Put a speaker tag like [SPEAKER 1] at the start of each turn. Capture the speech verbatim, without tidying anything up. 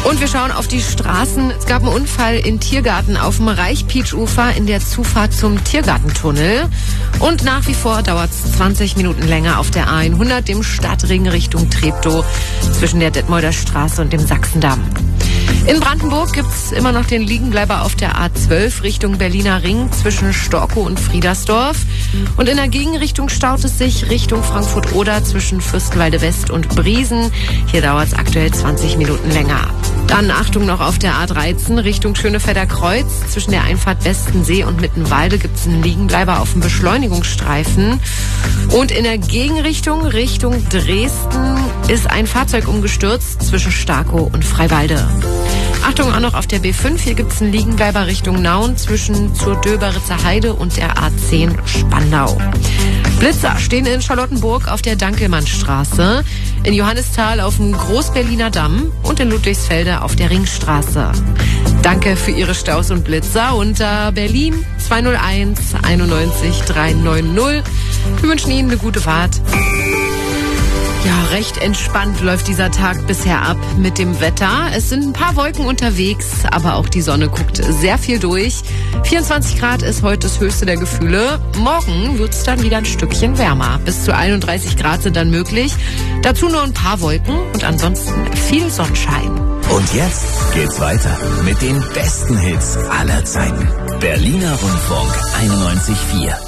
[SPEAKER 1] Und wir schauen auf die Straßen. Es gab einen Unfall in Tiergarten auf dem Reichpietsch-Ufer in der Zufahrt zum Tiergartentunnel. Und nach wie vor dauert es zwanzig Minuten länger auf der A hundert, dem Stadtring Richtung Treptow, zwischen der Detmolder Straße und dem Sachsendamm. In Brandenburg gibt's immer noch den Liegenbleiber auf der A zwölf Richtung Berliner Ring zwischen Storkow und Friedersdorf. Und in der Gegenrichtung staut es sich Richtung Frankfurt-Oder zwischen Fürstenwalde West und Briesen. Hier dauert es aktuell zwanzig Minuten länger. Dann Achtung noch auf der A dreizehn Richtung Schönefelder Kreuz. Zwischen der Einfahrt Westensee und Mittenwalde gibt's einen Liegenbleiber auf dem Beschleunigungsstreifen. Und in der Gegenrichtung Richtung Dresden ist ein Fahrzeug umgestürzt zwischen Starkow und Freiwalde. Achtung auch noch auf der B fünf, hier gibt's einen Liegenbleiber Richtung Nauen zwischen zur Döberitzer Heide und der A zehn Spandau. Blitzer stehen in Charlottenburg auf der Dankelmannstraße, in Johannisthal auf dem Großberliner Damm und in Ludwigsfelde auf der Ringstraße. Danke für Ihre Staus und Blitzer unter Berlin zwei null eins einundneunzig dreihundertneunzig. Wir wünschen Ihnen eine gute Fahrt. Ja, recht entspannt läuft dieser Tag bisher ab mit dem Wetter. Es sind ein paar Wolken unterwegs, aber auch die Sonne guckt sehr viel durch. vierundzwanzig Grad ist heute das höchste der Gefühle. Morgen wird es dann wieder ein Stückchen wärmer. Bis zu einunddreißig Grad sind dann möglich. Dazu nur ein paar Wolken und ansonsten viel Sonnenschein.
[SPEAKER 2] Und jetzt geht's weiter mit den besten Hits aller Zeiten. Berliner Rundfunk einundneunzig Komma vier.